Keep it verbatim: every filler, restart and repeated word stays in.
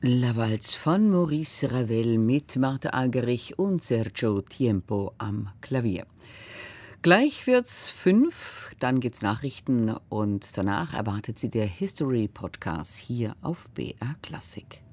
La Valse von Maurice Ravel mit Martha Argerich und Sergio Tiempo am Klavier. Gleich wird's fünf, dann gibt's Nachrichten und danach erwartet Sie der History Podcast hier auf B R Klassik.